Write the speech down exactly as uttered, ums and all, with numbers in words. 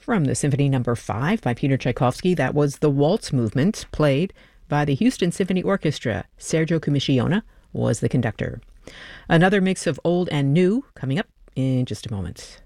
From the Symphony Number five by Peter Tchaikovsky, that was the Waltz Movement, played by the Houston Symphony Orchestra. Sergio Comissiona was the conductor. Another mix of old and new coming up in just a moment.